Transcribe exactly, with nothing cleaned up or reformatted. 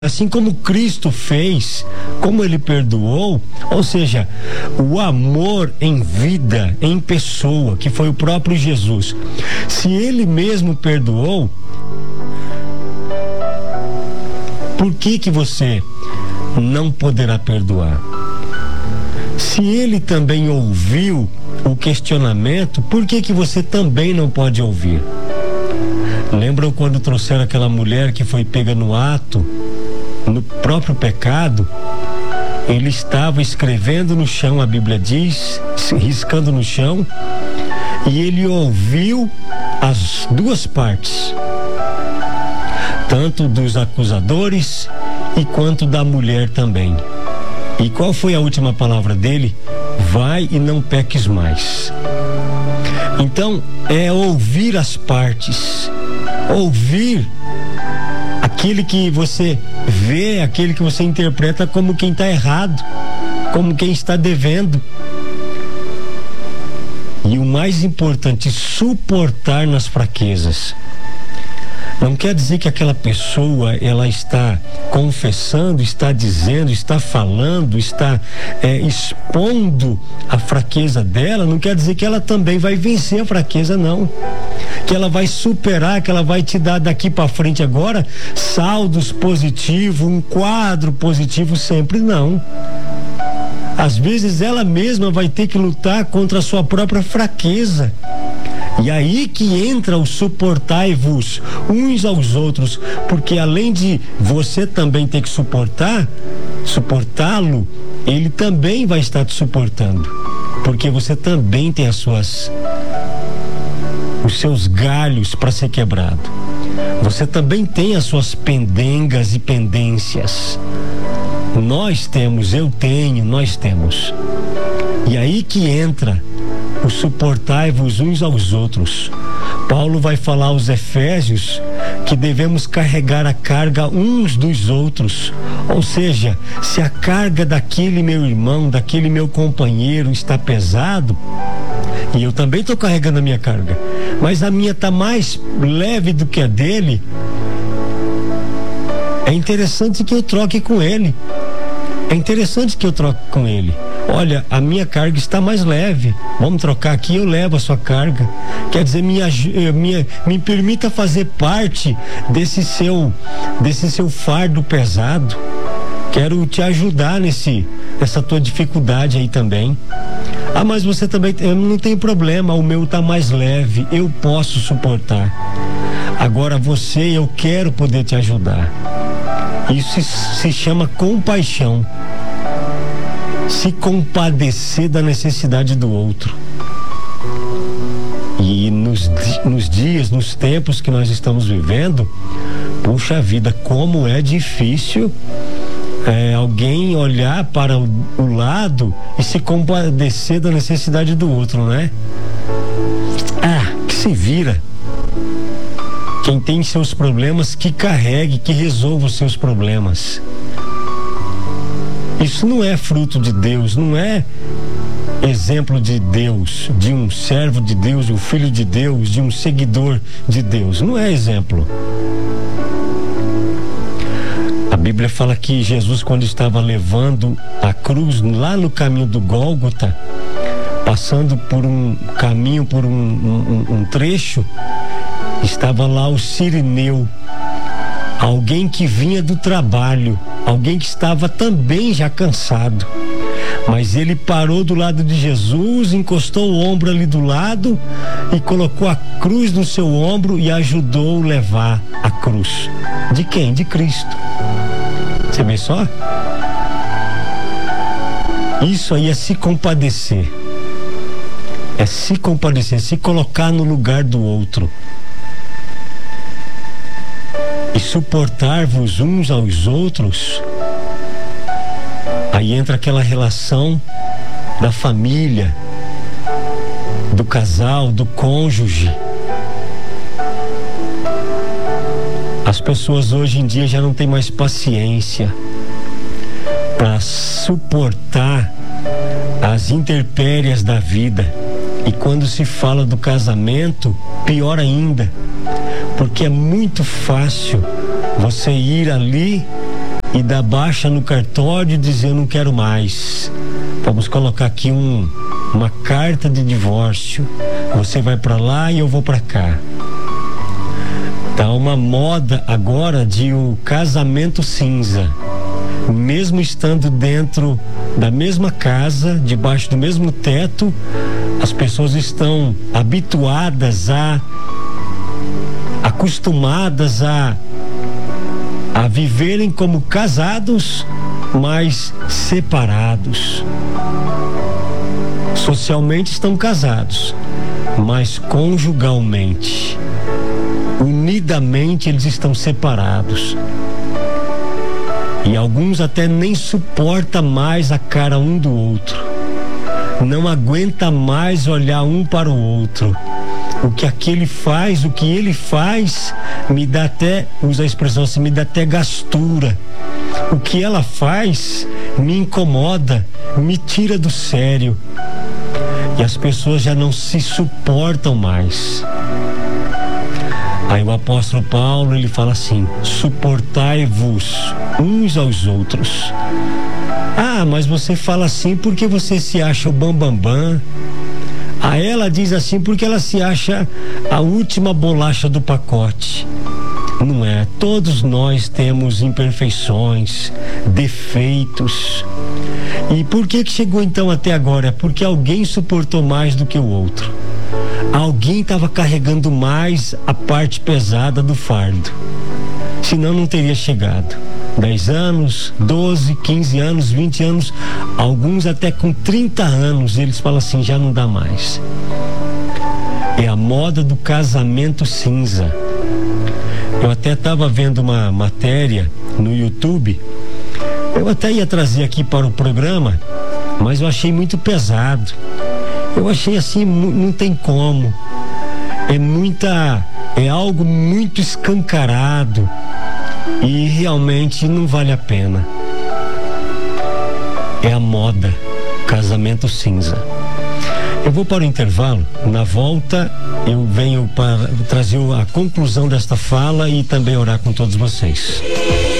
Assim como Cristo fez, como Ele perdoou, ou seja, o amor em vida, em pessoa, que foi o próprio Jesus. Se Ele mesmo perdoou, por que que você não poderá perdoar? Se Ele também ouviu o questionamento, por que que você também não pode ouvir? Lembram quando trouxeram aquela mulher que foi pega no ato, no próprio pecado? Ele estava escrevendo no chão, a Bíblia diz, riscando no chão, e ele ouviu as duas partes, tanto dos acusadores e quanto da mulher também. E qual foi a última palavra dele? Vai e não peques mais. Então, é ouvir as partes, ouvir aquele que você vê, aquele que você interpreta como quem está errado, como quem está devendo. E o mais importante, suportar nas fraquezas. Não quer dizer que aquela pessoa, ela está confessando, está dizendo, está falando, está é, expondo a fraqueza dela, não quer dizer que ela também vai vencer a fraqueza, não. Que ela vai superar, que ela vai te dar daqui para frente agora saldos positivos, um quadro positivo, sempre não. Às vezes ela mesma vai ter que lutar contra a sua própria fraqueza. E aí que entra o suportai-vos uns aos outros, porque além de você também ter que suportar, suportá-lo, ele também vai estar te suportando, porque você também tem as suas, os seus galhos para ser quebrado. Você também tem as suas pendengas e pendências. Nós temos, eu tenho, nós temos. E aí que entra o suportai-vos uns aos outros. Paulo vai falar aos Efésios que devemos carregar a carga uns dos outros. Ou seja, se a carga daquele meu irmão, daquele meu companheiro está pesado, e eu também estou carregando a minha carga, mas a minha está mais leve do que a dele, é interessante que eu troque com ele. É interessante que eu troque com ele. Olha, a minha carga está mais leve, vamos trocar aqui, eu levo a sua carga. Quer dizer, minha, minha, me permita fazer parte desse seu, desse seu fardo pesado. Quero te ajudar nesse, nessa tua dificuldade aí também. Ah, mas você também, eu não tem problema, o meu está mais leve, eu posso suportar. Agora você, eu quero poder te ajudar. Isso se chama compaixão. Se compadecer da necessidade do outro. E nos, nos dias, nos tempos que nós estamos vivendo, puxa vida, como é difícil é, alguém olhar para o, o lado e se compadecer da necessidade do outro, né? Ah, que se vira. Quem tem seus problemas, que carregue, que resolva os seus problemas. Isso não é fruto de Deus, não é exemplo de Deus, de um servo de Deus, de um filho de Deus, de um seguidor de Deus. Não é exemplo. A Bíblia fala que Jesus, quando estava levando a cruz lá no caminho do Gólgota, passando por um caminho, por um, um, um trecho, estava lá o Cirineu, alguém que vinha do trabalho, alguém que estava também já cansado, mas ele parou do lado de Jesus, encostou o ombro ali do lado e colocou a cruz no seu ombro e ajudou a levar a cruz. De quem? De Cristo. Você vê só? Isso aí é se compadecer, é se compadecer, se colocar no lugar do outro. E suportar-vos uns aos outros. Aí entra aquela relação da família, do casal, do cônjuge. As pessoas hoje em dia já não têm mais paciência para suportar as intempéries da vida. E quando se fala do casamento, pior ainda. Porque é muito fácil você ir ali e dá baixa no cartório e dizer eu não quero mais. Vamos colocar aqui um, uma carta de divórcio. Você vai para lá e eu vou para cá. Tá uma moda agora de o casamento cinza. Mesmo estando dentro da mesma casa, debaixo do mesmo teto, as pessoas estão habituadas a, acostumadas a, a viverem como casados, mas separados. Socialmente estão casados, mas conjugalmente, unidamente eles estão separados. E alguns até nem suportam mais a cara um do outro. Não aguenta mais olhar um para o outro. O que aquele faz, o que ele faz, me dá até, usa a expressão assim, me dá até gastura. O que ela faz me incomoda, me tira do sério. E as pessoas já não se suportam mais. Aí o apóstolo Paulo, ele fala assim: suportai-vos uns aos outros. Ah, mas você fala assim porque você se acha o bambambam. Bam, bam. A ela diz assim porque ela se acha a última bolacha do pacote. Não é? Todos nós temos imperfeições, defeitos. E por que que chegou então até agora? É porque alguém suportou mais do que o outro. Alguém estava carregando mais a parte pesada do fardo. Senão não teria chegado. dez anos, doze, quinze anos, vinte anos, alguns até com trinta anos, eles falam assim, já não dá mais. É a moda do casamento cinza. Eu até estava vendo uma matéria no YouTube, eu até ia trazer aqui para o programa, mas eu achei muito pesado. Eu achei assim, não tem como. É muita, é algo muito escancarado e realmente não vale a pena. É a moda, casamento cinza. Eu vou para o intervalo, na volta eu venho para trazer a conclusão desta fala e também orar com todos vocês.